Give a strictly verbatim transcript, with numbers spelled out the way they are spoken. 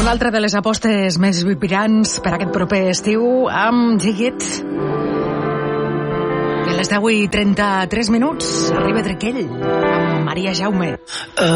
una altra de les apostes més vibrants per aquest proper estiu amb Jigit. I a les deu i trenta-tres minuts arriba Trequell amb Maria Jaume.